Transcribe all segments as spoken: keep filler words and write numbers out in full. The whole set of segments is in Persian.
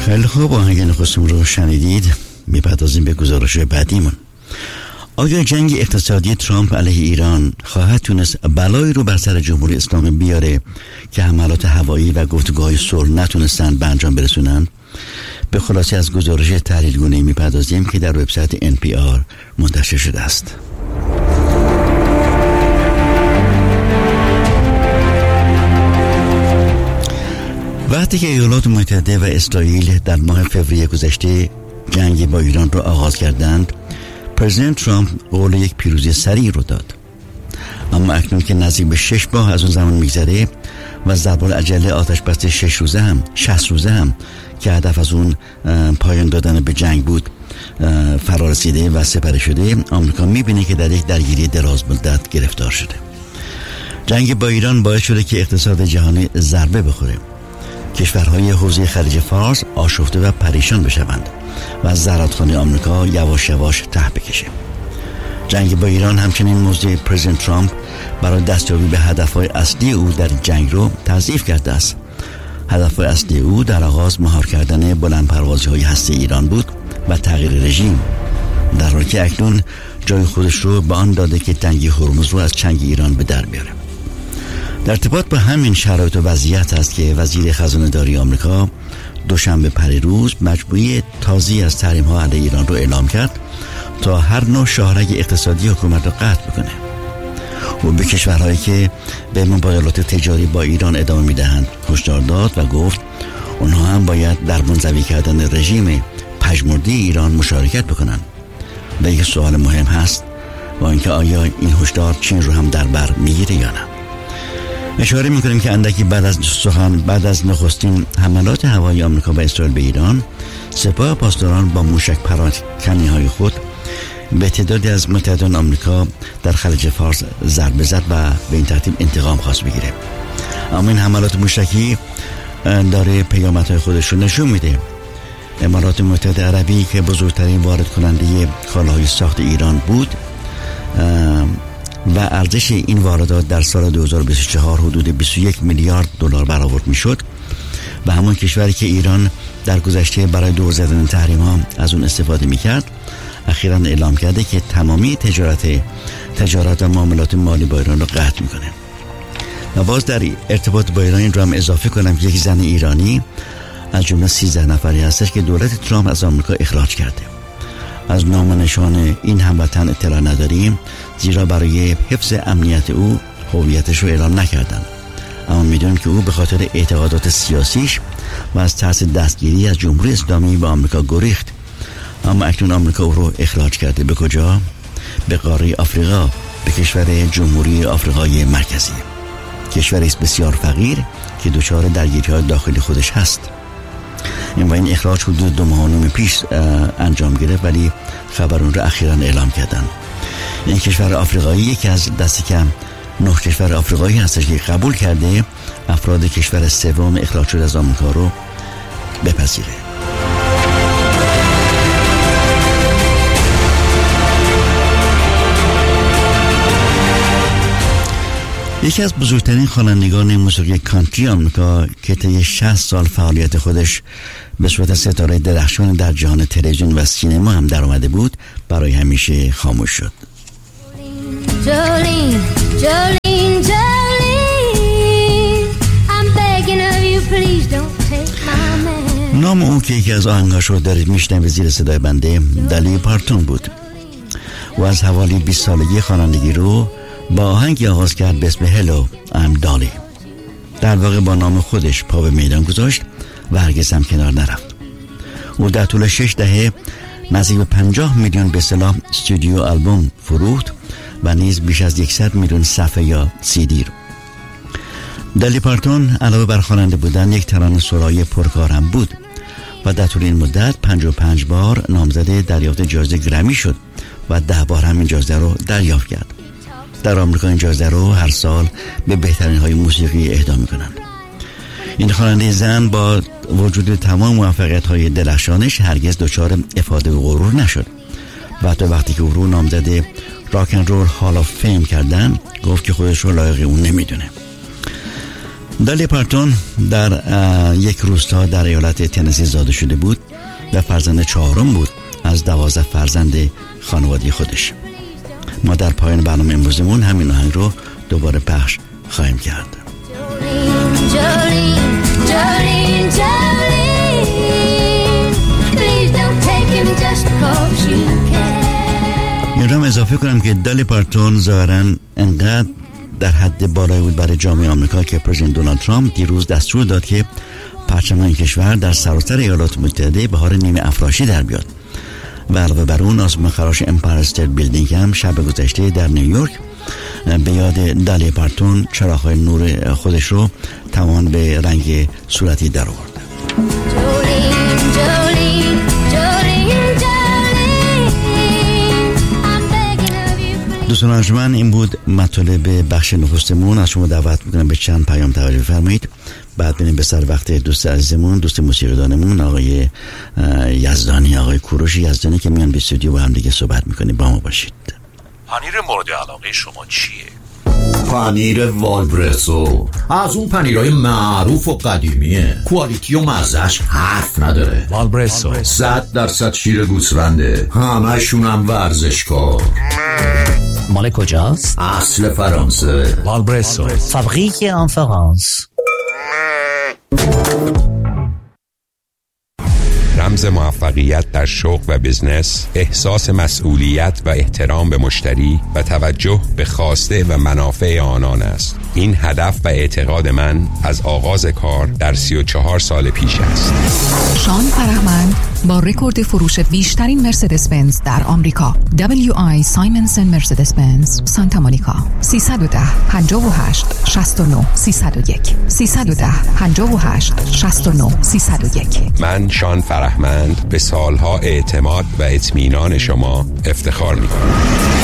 خیلی خوب، آهنگ نخستم رو شنیدید. میپردازیم به گزارش بعدیمون. آیا جنگ اقتصادی ترامپ علیه ایران خواهد تونست بلایی رو بر سر جمهوری اسلامی بیاره که حملات هوایی و گفتگوهای صلح نتونستن به انجام برسونن؟ به خلاصه از گزارش تحلیلگونه‌ای میپردازیم که در وبسایت ان پی آر منتشر شده است. وقتی که ایالات متحده و اسرائیل در ماه فوریه گذشته جنگ با ایران را آغاز کردند، پرزیدنت ترامپ قول یک پیروزی سریع رو داد. اما اکنون که نزدیک به شش ماه از اون زمان میگذره و ضرب العجله آتش بس شش روزه هم شصت روزه هم که هدف از اون پایان دادن به جنگ بود فرا رسیده و سپری شده، آمریکا میبینه که در یک درگیری دراز مدت گرفتار شده. جنگ با ایران باعث شده که اقتصاد جهانی ضربه بخوره. کشورهای حوزه خلیج فارس آشفته و پریشان بشوند و از زرادخانه آمریکا یواش یواش ته بکشه. جنگ با ایران همچنین موضع پرزیدنت ترامپ برای دستیابی به هدفهای اصلی او در جنگ رو تضعیف کرده است. هدفهای اصلی او در آغاز مهار کردن بلندپروازی‌های هسته ایران بود و تغییر رژیم، در حالی که اکنون جای خودش رو به آن داده که تنگی هرمز رو از چنگ ایران به در بیاره. در ارتباط با همین شرایط و وضعیت است که وزیر خزانه داری آمریکا دوشنبه پریروز مجموعه تازی از تحریم‌ها علیه ایران رو اعلام کرد تا هر نوع شاهرگ اقتصادی حکومت را قطع بکنه. او به کشورهایی که به مبادلات تجاری با ایران ادامه میدهند هشدار داد و گفت اونها هم باید در منزوی کردن رژیم پژمردی ایران مشارکت بکنند. و یک سوال مهم هست و اینکه آیا این هشدار چین رو هم در بر میگیره یا نه. اشاره میکنیم که اندکی بعد از سخن بعد از نخستین حملات هوایی آمریکا و اسرائیل به ایران، سپاه پاسداران با موشک پراکنی های خود به تعدادی از متحدان آمریکا در خلیج فارس ضربه زد و به این ترتیب انتقام خواست بگیره. اما این حملات موشکی داره پیامدهای خودش رو نشون میده. امارات متحده عربی که بزرگترین وارد کننده کالاهای ساخت ایران بود و ارزش این واردات در سال دو هزار و بیست و چهار حدود بیست و یک میلیارد دلار برآورد میشد و همون کشوری که ایران در گذشته برای دور زدن تحریم‌ها از اون استفاده میکرد، اخیراً اعلام کرده که تمامی تجارت تجارت و معاملات مالی با ایران رو قطع میکنه. و باز در ارتباط با ایران این رو هم اضافه کنم که یک زن ایرانی از جمله سیزده نفری هستش که دولت ترامپ از آمریکا اخراج کرده. از نام و نشان این هموطن اطلاع نداریم، زیرا برای حفظ امنیت او هویتش رو اعلام نکردن. اما میدونیم که او به خاطر اعتقادات سیاسیش و از ترس دستگیری از جمهوری اسلامی به آمریکا گریخت. اما اکنون آمریکا او رو اخراج کرده. به کجا؟ به قاره آفریقا، به کشور جمهوری آفریقای مرکزی. کشوری است بسیار فقیر که دچار درگیری‌های داخلی خودش هست. این با این اخراج حدود دو ماه و نیم پیش انجام گرفت، ولی خبر اون رو اخیراً اعلام کردن. این کشور آفریقایی یکی از دست کم نه کشور آفریقایی هستش که قبول کرده افراد کشور سوم اخراج شده از آمریکا رو بپذیره. یکی از بزرگترین خوانندگان موسیقی کانتری آمریکا که طی شصت سال فعالیت خودش به صورت ستاره درخشان در جهان تلویزیون و سینما هم در آمده بود، برای همیشه خاموش شد. Jolene, Jolene, Jolene, I'm begging of you, please don't take my man. نام او که یکی از آهنگاش رو دارید میشنوید زیر صدای بنده دالی پارتون بود. و از حوالی بیست سالگی خوانندگی رو با آهنگی آغاز کرد به اسم هلو ام دالی. در واقع با نام خودش پا به میدان گذاشت و هرگز هم کنار نرفت. او در طول شش دهه نزدیک به پنجاه میلیون به اصطلاح استودیو آلبوم فروخت و نیز بیش از صد میلیون صفحه یا سی دی رو. دالی پارتون علاوه بر خواننده بودن یک ترانه‌سرای پرکار هم بود و در طول این مدت پنجاه و پنج بار نامزد دریافت جایزه گرمی شد و ده بار همین جایزه رو دریافت کرد. در آمریکا این جایزه رو هر سال به بهترین های موسیقی اهدا می‌کنند. این خواننده زن با وجود تمام موفقیت های درخشانش هرگز دچار افاده و غرور نشد و حتی وقتی که او رو نامزد راک اند رول هال آف فیم کردن گفت که خودش رو لایق اون نمیدونه. دالی پارتون در یک روستا در ایالت تنسی زاده شده بود و فرزند چهارم بود از دوازده فرزند خانواده خودش. ما در پایان برنامه امروزمون همین آهنگ رو دوباره پخش خواهیم کرد. Jolene, Jolene, Jolene, please don't take him just 'cause you can. این رو اضافه کنم که دالی پارتون ظاهراً انقدر در حد بالایی بود برای جامعه آمریکا که پرزیدنت دونالد ترامپ دیروز دستور داد که پرچم این کشور در سراسر ایالات متحده بهار نیمه افراشی در بیاد و علاوه بر اون آسمان خراش امپایر استیت بیلدینگ هم شب گذشته در نیویورک به یاد دالی پارتون چراغ‌های نور خودش رو تمام به رنگ صورتی در آورد. دوستان ارجمند، این بود مطالب بخش نخستمون. از شما دعوت میکنم به چند پیام توجه فرمایید، بعد بریم به سر وقت دوست عزیزمون، دوست موسیقیدانمون آقای یزدانی، آقای کوروش یزدانی که میان به استودیو با هم دیگه صحبت میکنیم. با ما باشید. پنیر مورد علاقه شما چیه؟ پنیر والبرسو، از اون پنیرهای معروف و قدیمیه، کوالیتی و مزهش حرف نداره. والبرسو صد درصد شیر گوسفنده، همشون هم ورزشکار. مال کجاست؟ اصل فرانسه. والبرسو فابریک ان فرانس. رمز موفقیت در شغل و بزنس، احساس مسئولیت و احترام به مشتری و توجه به خواسته و منافع آنان است. این هدف و اعتقاد من از آغاز کار در سی و چهار سال پیش است. شان فرهمند با رکورد فروش بیشترین مرسدس بنز در آمریکا، دبلیو آی سایمنسن مرسدس بنز سانتا مونیکا، سیصد و ده پنجاه و هشت شصت و نه سیصد و یک سیصد و ده پنجاه و هشت شصت و نه سیصد و یک. من شان فرهمند به سالها اعتماد و اطمینان شما افتخار می‌کنم.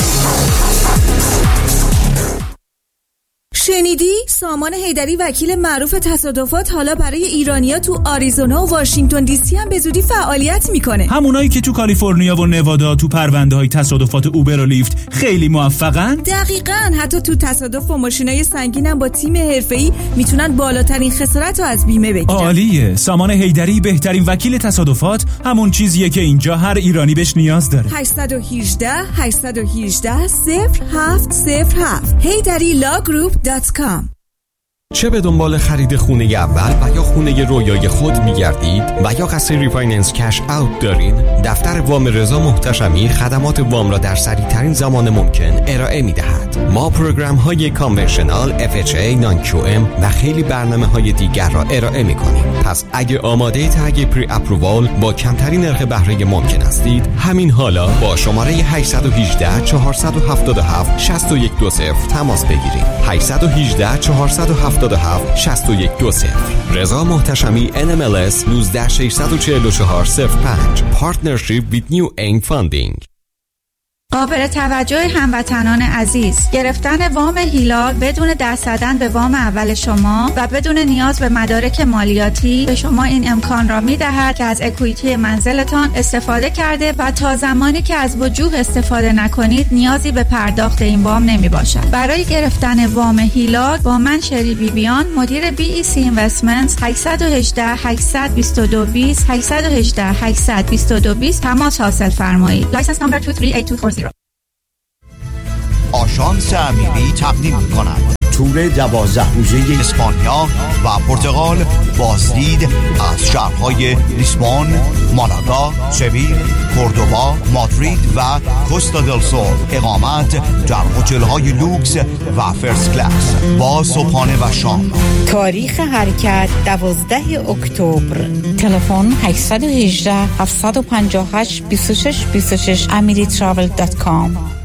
شنیدی؟ سامان حیدری وکیل معروف تصادفات حالا برای ایرانیا تو آریزونا و واشنگتن دی سی هم به زودی فعالیت میکنه. همونایی که تو کالیفرنیا و نوادا تو پرونده‌های تصادفات اوبر و لیفت خیلی موفقن؟ دقیقاً. حتی تو تصادف با ماشینای سنگین هم با تیم حرفه‌ای میتونن بالاترین خسارت رو از بیمه بگیرن. عالیه. سامان حیدری بهترین وکیل تصادفات، همون چیزیه که اینجا هر ایرانی بهش نیاز داره. هشت یک هشت هشت یک هشت صفر هفت صفر هفت حیدری لا گروپ دات کام. چه به دنبال خرید خونه اول و یا خونه رویای خود می‌گردید و یا قصد ریفایننس کش اوت دارید؟ دفتر وام رضا محتشمی خدمات وام را در سریع‌ترین زمان ممکن ارائه می‌دهد. ما پروگرام‌های کانونشنال، اف اچ ای، نان کیو ام و خیلی برنامه‌های دیگر را ارائه می‌کنیم. پس اگه آماده تگ پری اپرووال با کمترین نرخ بهره ممکن هستید، همین حالا با شماره هشت یک هشت چهار هفت هفت شش یک دو صفر تماس بگیرید. هشت یک هشت چهار هفت هفت شش یک دو صفر. رضا محتشمی ان ام ال اس نوزده ششصد و چهل و چهار صفر پنج. پارتنرشیپ ویت نیو این فاندینگ. قابل توجه هموطنان عزیز، گرفتن وام هیلال بدون دست زدن به وام اول شما و بدون نیاز به مدارک مالیاتی به شما این امکان را می‌دهد که از اکویتی منزلتان استفاده کرده و تا زمانی که از وجوه استفاده نکنید نیازی به پرداخت این وام نمی‌باشد. برای گرفتن وام هیلال با من شری بیبیان، مدیر بی ای سی اینوستمنتس، هشت یک هشت هشت دو دو دو صفر هشت یک هشت هشت دو دو دو صفر تماس حاصل فرمایید. لایسنس نمبر دو سه هشت دو چهار صفر. آژانس امیری تقدیم می‌کند تور دوازده روزه اسپانیا و پرتغال بازدید از شهرهای لیسبون، مالاگا، سویل، کوردوبا، مادرید و کوستا دل سول. اقامت در هتل‌های لوکس و فرست کلاس با صبحانه و شام. تاریخ حرکت دوازده اکتبر. تلفن هشت یک هشت هفت پنج هشت دو شش دو شش امری تراول دات کام.